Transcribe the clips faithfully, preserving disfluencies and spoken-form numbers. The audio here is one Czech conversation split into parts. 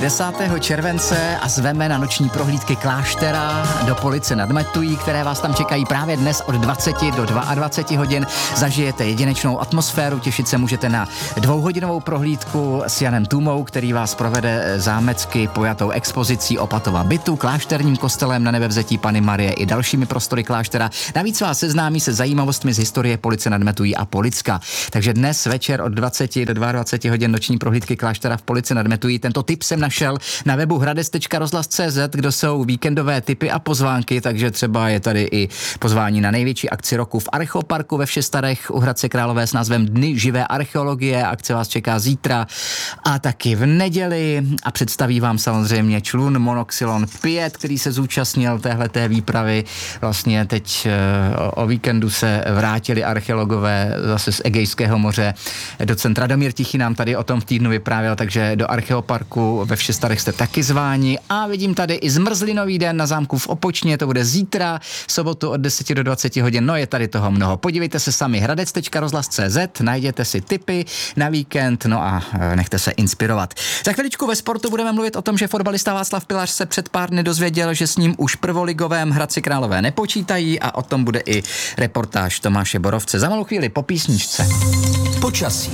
desátého července a zveme na noční prohlídky kláštera do Police nad Metují, které vás tam čekají právě dnes od dvaceti do dvaceti dvou hodin. Zažijete jedinečnou atmosféru, těšit se můžete na dvouhodinovou prohlídku s Janem Tůmou, který vás provede zámecky pojatou expozicí Opatova bytu, klášterním kostelem Na Nebevzetí Panny Marie i dalšími prostory kláštera. Navíc vás seznámí se zajímavostmi z historie Police nad Metují a Policka. Takže dnes večer od dvaceti do dvaceti dvou hodin noční prohlídky kláštera v Polici nad Metují. Tento tip jsem našel na webu hradec tečka rozhlas tečka cé zet, kde jsou víkendové tipy a pozvánky, takže třeba je tady i pozvání na největší akci roku v Archeoparku ve Všestarech u Hradce Králové s názvem Dny živé archeologie. Akce vás čeká zítra a taky v neděli a představí vám samozřejmě člun Monoxylon pět, který se zúčastnil téhleté výpravy. Vlastně teď o, o víkendu se vrátili archeologové zase z Egejského moře do centra. Domír Tichý nám tady o tom v týdnu vyprávěl, takže do Archeoparku ve Všestarech jste taky zváni a vidím tady i zmrzlinový den na zámku v Opočně, to bude zítra, sobotu od deseti do dvaceti hodin, no je tady toho mnoho. Podívejte se sami hradec tečka rozhlas tečka cé zet, najděte si tipy na víkend, no a nechte se inspirovat. Za chviličku ve sportu budeme mluvit o tom, že fotbalista Václav Pilař se před pár dny dozvěděl, že s ním už prvoligovém Hradci Králové nepočítají a o tom bude i reportáž Tomáše Borovce. Za malou chvíli po písničce. Počasí.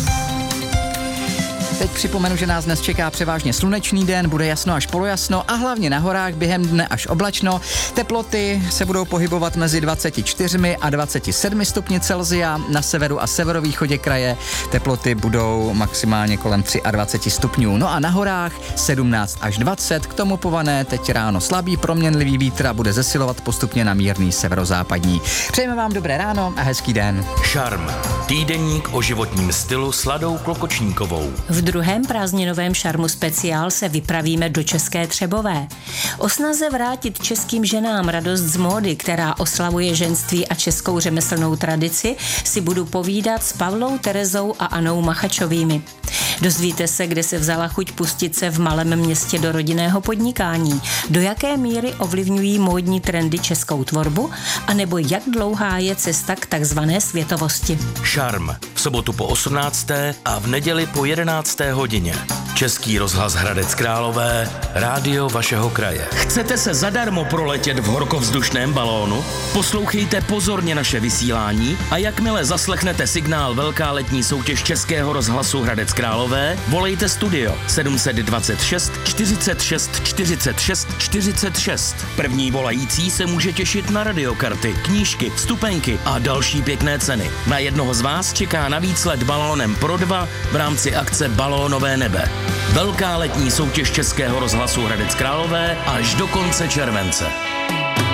Teď připomenu, že nás dnes čeká převážně slunečný den, bude jasno až polojasno a hlavně na horách během dne až oblačno. Teploty se budou pohybovat mezi dvaceti čtyřmi a dvaceti sedmi stupni Celsia. Na severu a severovýchodě kraje teploty budou maximálně kolem dvaceti tří stupňů. No a na horách sedmnáct až dvacet. K tomu pované teď ráno slabý proměnlivý vítr a bude zesilovat postupně na mírný severozápadní. Přejeme vám dobré ráno a hezký den. Šarm. Týdeník o životním stylu s Ladou Klokočníkovou. V druhém prázdninovém Šarmu speciál se vypravíme do České Třebové. O snaze vrátit českým ženám radost z módy, která oslavuje ženství a českou řemeslnou tradici, si budu povídat s Pavlou Terezou a Anou Machačovými. Dozvíte se, kde se vzala chuť pustit se v malém městě do rodinného podnikání, do jaké míry ovlivňují módní trendy českou tvorbu, anebo jak dlouhá je cesta k takzvané světovosti. Šarm. V sobotu po osmnácté a v neděli po jedenácté hodině. Český rozhlas Hradec Králové, rádio vašeho kraje. Chcete se zadarmo proletět v horkovzdušném balónu? Poslouchejte pozorně naše vysílání a jakmile zaslechnete signál Velká letní soutěž Českého rozhlasu Hradec Králové, volejte studio sedm set dvacet šest čtyřicet šest čtyřicet šest čtyřicet šest. První volající se může těšit na radiokarty, knížky, vstupenky a další pěkné ceny. Na jednoho z vás čeká navíc let balónem pro dva v rámci akce Balónové nebe. Velká letní soutěž Českého rozhlasu Hradec Králové až do konce července.